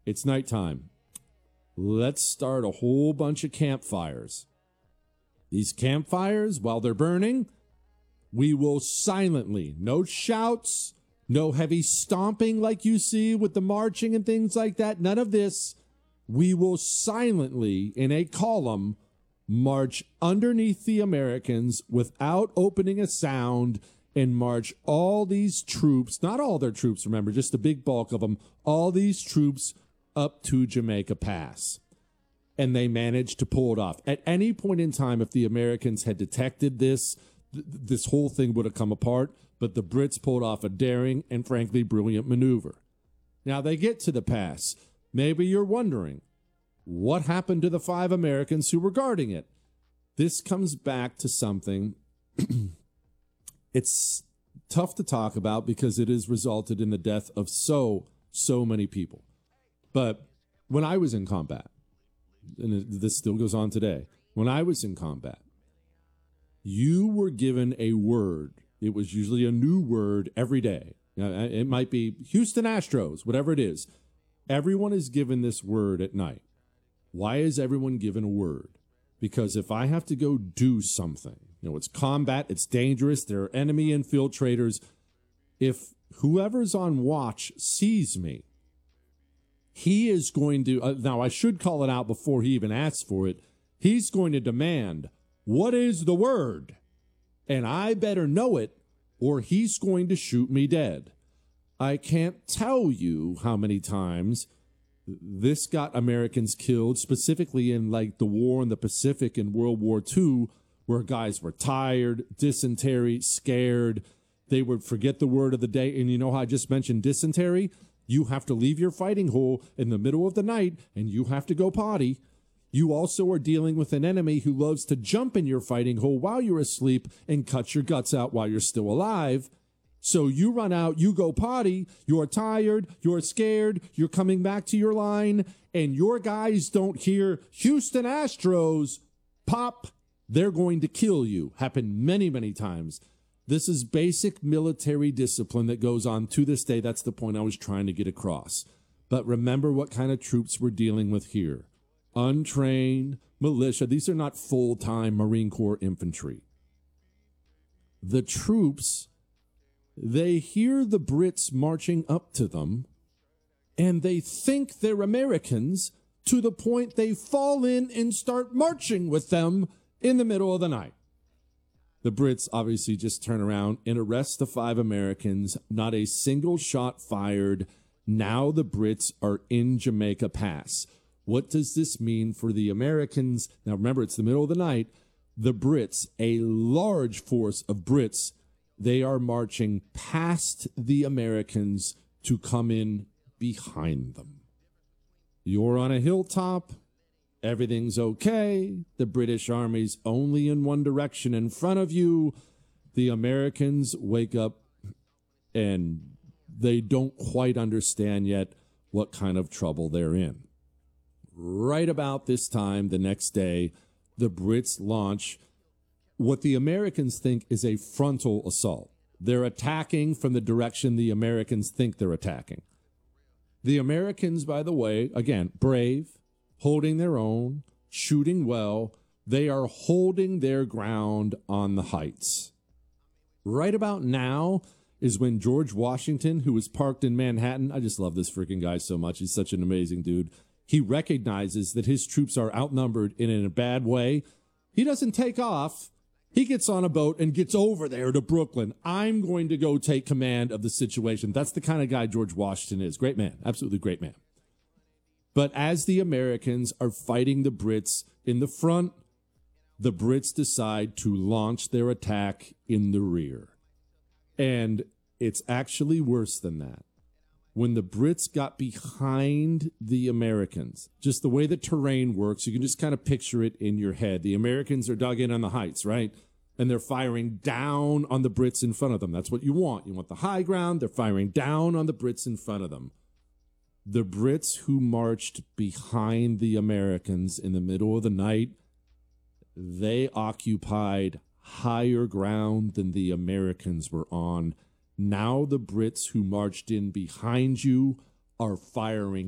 It's nighttime. Let's start a whole bunch of campfires. These campfires, while they're burning, we will silently, no shouts, no heavy stomping like you see with the marching and things like that, none of this. We will silently, in a column, march underneath the Americans without opening a sound and march all these troops, not all their troops, remember, just the big bulk of them, all these troops up to Jamaica Pass. And they managed to pull it off. At any point in time, if the Americans had detected this, this whole thing would have come apart, but the Brits pulled off a daring and frankly brilliant maneuver. Now they get to the pass. Maybe you're wondering, what happened to the 5 Americans who were guarding it? This comes back to something it's tough to talk about because it has resulted in the death of so many people. But when I was in combat, and this still goes on today, when I was in combat, you were given a word. It was usually a new word every day. It might be Houston Astros, whatever it is. Everyone is given this word at night. Why is everyone given a word? Because if I have to go do something, it's combat, it's dangerous, there are enemy infiltrators. If whoever's on watch sees me, he is going to, now I should call it out before he even asks for it, he's going to demand, what is the word? And I better know it, or he's going to shoot me dead. I can't tell you how many times this got Americans killed, specifically in like the war in the Pacific in World War II, where guys were tired, dysentery, scared. They would forget the word of the day. And you know how I just mentioned dysentery? You have to leave your fighting hole in the middle of the night and you have to go potty. You also are dealing with an enemy who loves to jump in your fighting hole while you're asleep and cut your guts out while you're still alive. So you run out, you go potty, you're tired, you're scared, you're coming back to your line, and your guys don't hear Houston Astros pop, they're going to kill you. Happened many, many times. This is basic military discipline that goes on to this day. That's the point I was trying to get across. But remember what kind of troops we're dealing with here. Untrained, militia. These are not full-time Marine Corps infantry. The troops, they hear the Brits marching up to them, and they think they're Americans to the point they fall in and start marching with them in the middle of the night. The Brits obviously just turn around and arrest the 5 Americans. Not a single shot fired. Now the Brits are in Jamaica Pass. What does this mean for the Americans? Now remember, it's the middle of the night. The Brits, a large force of Brits, they are marching past the Americans to come in behind them. You're on a hilltop. Everything's okay. The British Army's only in one direction in front of you. The Americans wake up and they don't quite understand yet what kind of trouble they're in. Right about this time, the next day, the Brits launch what the Americans think is a frontal assault. They're attacking from the direction the Americans think they're attacking. The Americans, by the way, again, brave, holding their own, shooting well. They are holding their ground on the heights. Right about now is when George Washington, who was parked in Manhattan, I just love this freaking guy so much. He's such an amazing dude. He recognizes that his troops are outnumbered and in a bad way. He doesn't take off. He gets on a boat and gets over there to Brooklyn. I'm going to go take command of the situation. That's the kind of guy George Washington is. Great man. Absolutely great man. But as the Americans are fighting the Brits in the front, the Brits decide to launch their attack in the rear. And it's actually worse than that. When the Brits got behind the Americans, just the way the terrain works, you can just kind of picture it in your head. The Americans are dug in on the heights, right? And they're firing down on the Brits in front of them. That's what you want. You want the high ground. They're firing down on the Brits in front of them. The Brits who marched behind the Americans in the middle of the night, they occupied higher ground than the Americans were on. Now the Brits who marched in behind you are firing